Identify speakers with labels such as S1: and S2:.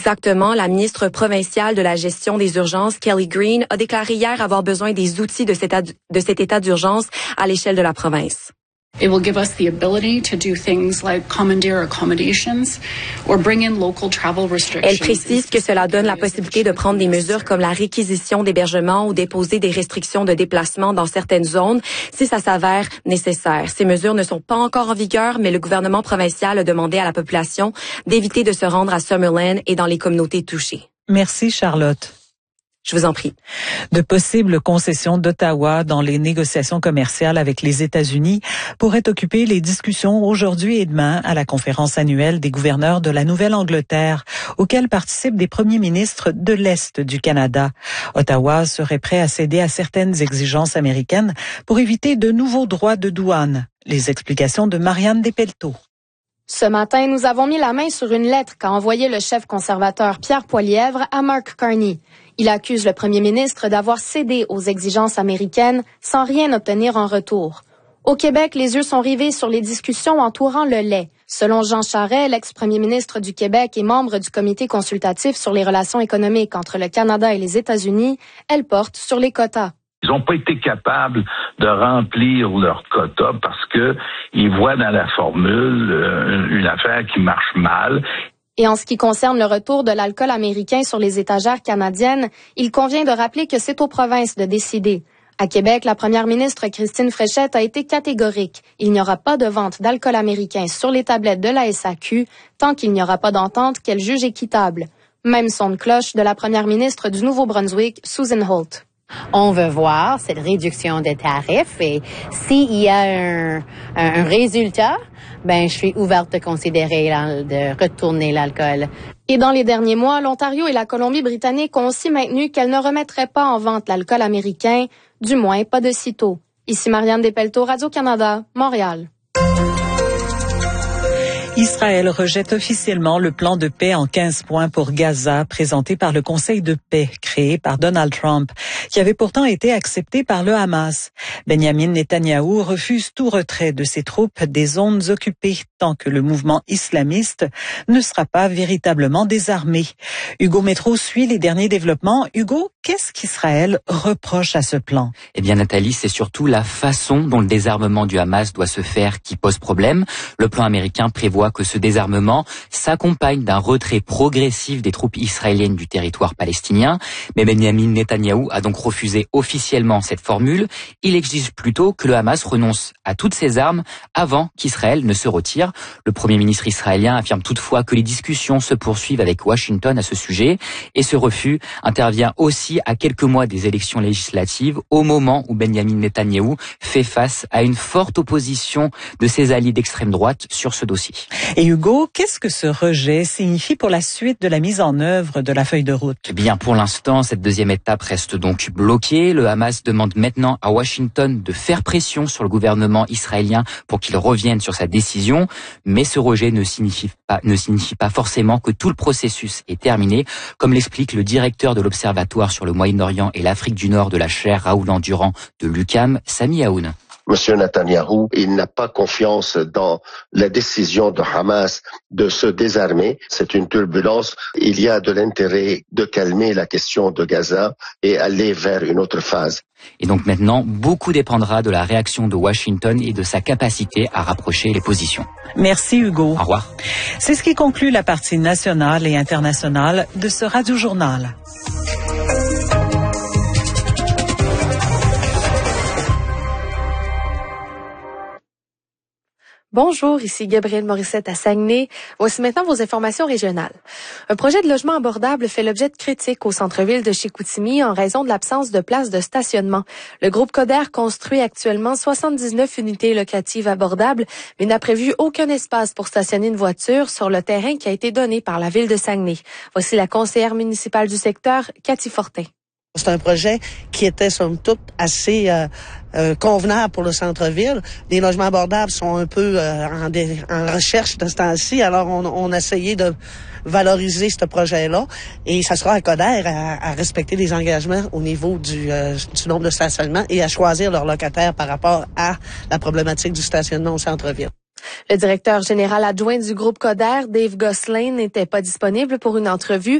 S1: Exactement. La ministre provinciale de la gestion des urgences, Kelly Green, a déclaré hier avoir besoin des outils de cet état d'urgence à l'échelle de la province.
S2: It will give us the ability to do things like commandeer accommodations or bring in local travel restrictions.
S1: Elle précise que cela donne la possibilité de prendre des mesures comme la réquisition d'hébergement ou déposer des restrictions de déplacement dans certaines zones si ça s'avère nécessaire. Ces mesures ne sont pas encore en vigueur, mais le gouvernement provincial a demandé à la population d'éviter de se rendre à Summerland et dans les communautés touchées.
S3: Merci Charlotte.
S1: Je vous en prie.
S3: De possibles concessions d'Ottawa dans les négociations commerciales avec les États-Unis pourraient occuper les discussions aujourd'hui et demain à la conférence annuelle des gouverneurs de la Nouvelle-Angleterre, auquel participent des premiers ministres de l'Est du Canada. Ottawa serait prêt à céder à certaines exigences américaines pour éviter de nouveaux droits de douane. Les explications de Marianne Despelteaux.
S4: Ce matin, nous avons mis la main sur une lettre qu'a envoyée le chef conservateur Pierre Poilievre à Mark Carney. Il accuse le premier ministre d'avoir cédé aux exigences américaines sans rien obtenir en retour. Au Québec, les yeux sont rivés sur les discussions entourant le lait. Selon Jean Charest, l'ex-premier ministre du Québec et membre du comité consultatif sur les relations économiques entre le Canada et les États-Unis, elle porte sur les quotas.
S5: Ils n'ont pas été capables de remplir leur quota parce que ils voient dans la formule une affaire qui marche mal.
S4: Et en ce qui concerne le retour de l'alcool américain sur les étagères canadiennes, il convient de rappeler que c'est aux provinces de décider. À Québec, la première ministre Christine Fréchette a été catégorique. Il n'y aura pas de vente d'alcool américain sur les tablettes de la SAQ tant qu'il n'y aura pas d'entente qu'elle juge équitable. Même son de cloche de la première ministre du Nouveau-Brunswick, Susan Holt.
S6: On veut voir cette réduction des tarifs et s'il y a un résultat, je suis ouverte de considérer de retourner l'alcool.
S4: Et dans les derniers mois, l'Ontario et la Colombie-Britannique ont aussi maintenu qu'elles ne remettraient pas en vente l'alcool américain, du moins pas de sitôt. Ici Marianne Despelteaux, Radio-Canada, Montréal.
S3: Israël rejette officiellement le plan de paix en 15 points pour Gaza présenté par le Conseil de paix créé par Donald Trump, qui avait pourtant été accepté par le Hamas. Benjamin Netanyahou refuse tout retrait de ses troupes des zones occupées tant que le mouvement islamiste ne sera pas véritablement désarmé. Hugo Métro suit les derniers développements. Hugo, qu'est-ce qu'Israël reproche à ce plan?
S7: Eh bien Nathalie, c'est surtout la façon dont le désarmement du Hamas doit se faire qui pose problème. Le plan américain prévoit que ce désarmement s'accompagne d'un retrait progressif des troupes israéliennes du territoire palestinien. Mais Benjamin Netanyahou a donc refusé officiellement cette formule. Il exige plutôt que le Hamas renonce à toutes ses armes avant qu'Israël ne se retire. Le Premier ministre israélien affirme toutefois que les discussions se poursuivent avec Washington à ce sujet. Et ce refus intervient aussi à quelques mois des élections législatives, au moment où Benjamin Netanyahou fait face à une forte opposition de ses alliés d'extrême droite sur ce dossier.
S3: Et Hugo, qu'est-ce que ce rejet signifie pour la suite de la mise en œuvre de la feuille de route?
S7: Eh bien, pour l'instant, cette deuxième étape reste donc bloquée. Le Hamas demande maintenant à Washington de faire pression sur le gouvernement israélien pour qu'il revienne sur sa décision. Mais ce rejet ne signifie pas forcément que tout le processus est terminé, comme l'explique le directeur de l'Observatoire sur le Moyen-Orient et l'Afrique du Nord de la chaire Raoul Endurant de l'UQAM, Sami Aoun.
S8: Monsieur Netanyahou, il n'a pas confiance dans la décision de Hamas de se désarmer. C'est une turbulence. Il y a de l'intérêt de calmer la question de Gaza et aller vers une autre phase.
S7: Et donc maintenant, beaucoup dépendra de la réaction de Washington et de sa capacité à rapprocher les positions.
S3: Merci Hugo.
S7: Au revoir.
S3: C'est ce qui conclut la partie nationale et internationale de ce Radio-Journal.
S9: Bonjour, ici Gabrielle Morissette à Saguenay. Voici maintenant vos informations régionales. Un projet de logement abordable fait l'objet de critiques au centre-ville de Chicoutimi en raison de l'absence de places de stationnement. Le groupe Coder construit actuellement 79 unités locatives abordables, mais n'a prévu aucun espace pour stationner une voiture sur le terrain qui a été donné par la ville de Saguenay. Voici la conseillère municipale du secteur, Cathy Fortin.
S10: C'est un projet qui était, somme toute, assez convenable pour le centre-ville. Les logements abordables sont un peu en recherche de ce temps-ci, alors on a essayé de valoriser ce projet-là et ça sera à Coder à respecter les engagements au niveau du nombre de stationnements et à choisir leurs locataires par rapport à la problématique du stationnement au centre-ville.
S9: Le directeur général adjoint du groupe Coder, Dave Gosselin, n'était pas disponible pour une entrevue.